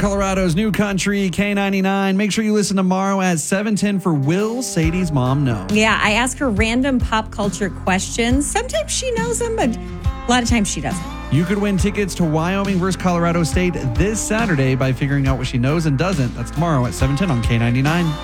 Colorado's New Country, K99. Make sure you listen tomorrow at 7:10 for Will Sadie's Mom Know? Yeah, I ask her random pop culture questions. Sometimes she knows them, but a lot of times she doesn't. You could win tickets to Wyoming versus Colorado State this Saturday by figuring out what she knows and doesn't. That's tomorrow at 7:10 on K99.